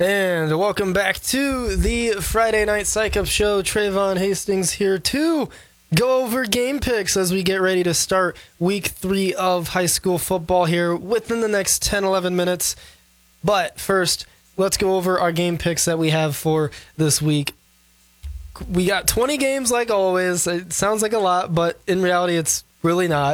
And welcome back to the Friday Night Psych Up Show. Trayvon Hastings here to go over game picks as we get ready to start week 3 of high school football here within the next 10-11 minutes. But first, let's go over our game picks that we have for this week. We got 20 games like always. It sounds like a lot, but in reality, it's really not.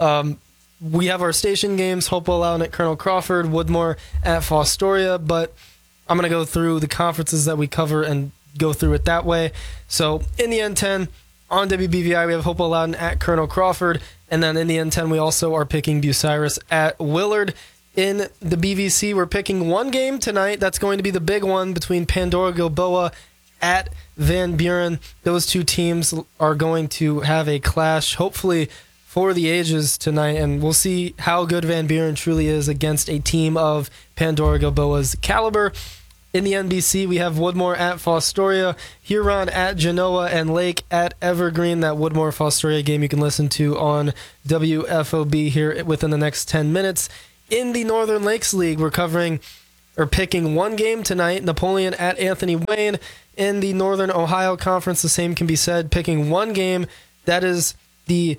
We have our station games, Hopewell Loudon at Colonel Crawford, Woodmore at Fostoria, but I'm going to go through the conferences that we cover and go through it that way. So in the N10, on WBVI, we have Hopewell Loudon at Colonel Crawford, and then in the N10, we also are picking Bucyrus at Willard. In the BVC, we're picking one game tonight. That's going to be the big one between Pandora Gilboa at Van Buren. Those two teams are going to have a clash, hopefully for the ages tonight, and we'll see how good Van Buren truly is against a team of Pandora Gilboa's caliber. In the NBC, we have Woodmore at Fostoria, Huron at Genoa, and Lake at Evergreen. That Woodmore-Fostoria game you can listen to on WFOB here within the next 10 minutes. In the Northern Lakes League, we're picking one game tonight, Napoleon at Anthony Wayne. In the Northern Ohio Conference, the same can be said, picking one game. That is the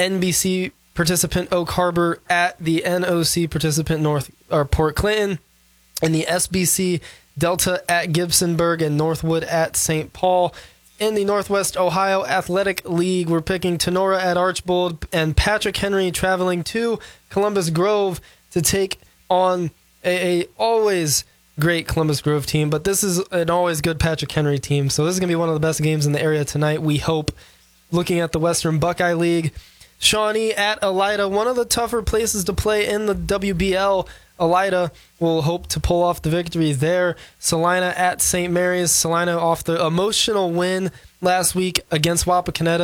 NBC participant Oak Harbor at the NOC participant Port Clinton. In the SBC, Delta at Gibsonburg and Northwood at St. Paul. In the Northwest Ohio Athletic League, we're picking Tenora at Archbold and Patrick Henry traveling to Columbus Grove to take on a always great Columbus Grove team, but this is an always good Patrick Henry team. So this is going to be one of the best games in the area tonight, we hope. Looking at the Western Buckeye League, Shawnee at Elida, one of the tougher places to play in the WBL. Elida will hope to pull off the victory there. Salina at St. Mary's. Salina off the emotional win last week against Wapakoneta,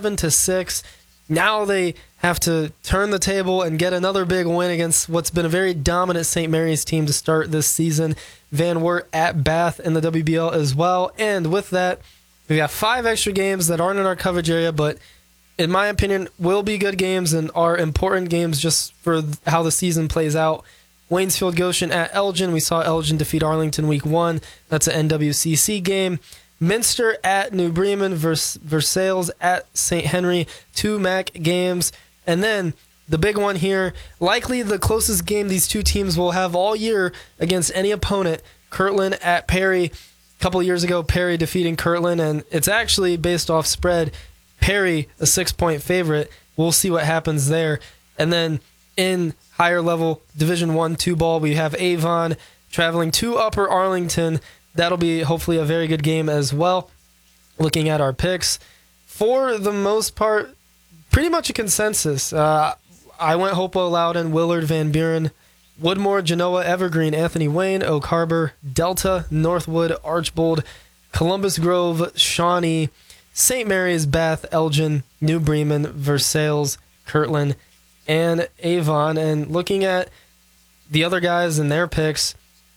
7-6. Now they have to turn the table and get another big win against what's been a very dominant St. Mary's team to start this season. Van Wert at Bath in the WBL as well. And with that, we got 5 extra games that aren't in our coverage area, but in my opinion, will be good games and are important games just for how the season plays out. Waynesfield Goshen at Elgin. We saw Elgin defeat Arlington week 1. That's an NWCC game. Minster at New Bremen, Versailles at St. Henry, 2 MAC games. And then the big one here, likely the closest game these two teams will have all year against any opponent, Kirtland at Perry. A couple years ago, Perry defeating Kirtland, and it's actually based off spread. Perry, a 6-point favorite. We'll see what happens there. And then in higher level Division 1-2 ball, we have Avon traveling to Upper Arlington. That'll be hopefully a very good game as well. Looking at our picks, for the most part, pretty much a consensus. I went Hopewell Loudon, Willard, Van Buren, Woodmore, Genoa, Evergreen, Anthony Wayne, Oak Harbor, Delta, Northwood, Archbold, Columbus Grove, Shawnee, St. Mary's, Bath, Elgin, New Bremen, Versailles, Kirtland, and Avon. And looking at the other guys and their picks,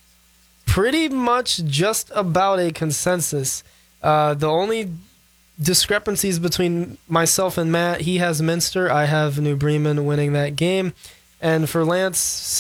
pretty much just about a consensus. The only discrepancies between myself and Matt, he has Minster, I have New Bremen winning that game. And for Lance,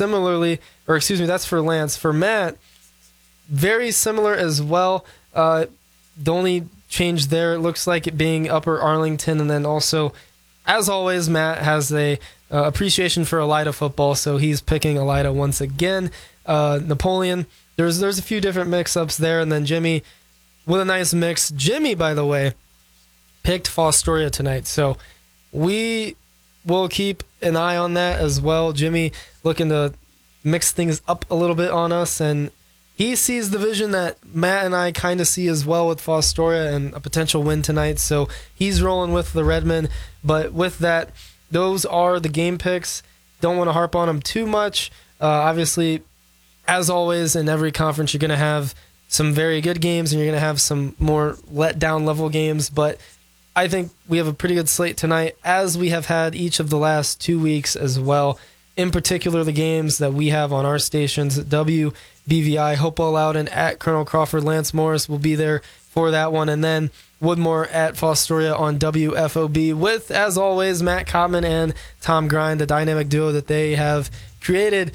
that's for Lance. For Matt, very similar as well. The only change there, it looks like it being Upper Arlington, and then also, as always, Matt has a appreciation for Elida football, so he's picking Elida once again. Napoleon, there's a few different mix-ups there, and then Jimmy with a nice mix. Jimmy, by the way, picked Fostoria tonight, so we will keep an eye on that as well. Jimmy looking to mix things up a little bit on us, and he sees the vision that Matt and I kind of see as well with Fostoria and a potential win tonight, so he's rolling with the Redmen. But with that, those are the game picks. Don't want to harp on them too much. Obviously, as always, in every conference, you're going to have some very good games and you're going to have some more let-down level games, but I think we have a pretty good slate tonight, as we have had each of the last 2 weeks as well. In particular, the games that we have on our stations, WBVI, Hopewell Loudon at Colonel Crawford. Lance Morris will be there for that one. And then Woodmore at Fostoria on WFOB with, as always, Matt Cotman and Tom Grind, the dynamic duo that they have created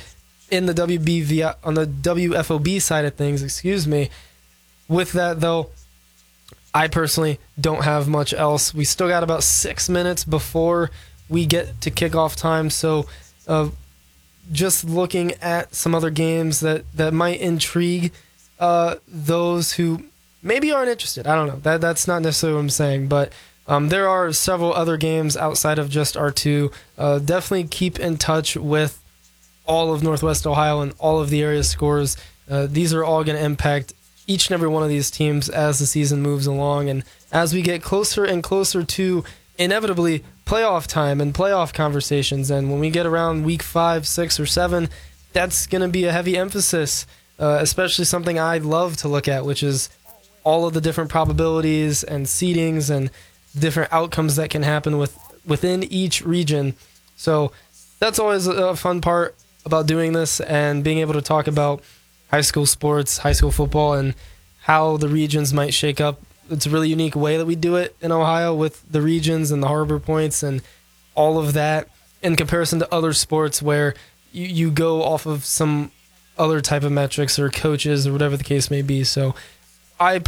in the WBV on the WFOB side of things. Excuse me. With that though, I personally don't have much else. We still got about 6 minutes before we get to kickoff time, so just looking at some other games that might intrigue those who maybe aren't interested. I don't know. That's not necessarily what I'm saying, but there are several other games outside of just R2. Definitely keep in touch with all of Northwest Ohio and all of the area scores. These are all going to impact each and every one of these teams as the season moves along, and as we get closer and closer to inevitably playoff time and playoff conversations. And when we get around week 5, 6, or 7, that's going to be a heavy emphasis, especially something I love to look at, which is all of the different probabilities and seedings and different outcomes that can happen within each region. So that's always a fun part about doing this and being able to talk about high school sports, high school football, and how the regions might shake up. It's a really unique way that we do it in Ohio with the regions and the harbor points and all of that in comparison to other sports where you go off of some other type of metrics or coaches or whatever the case may be. So I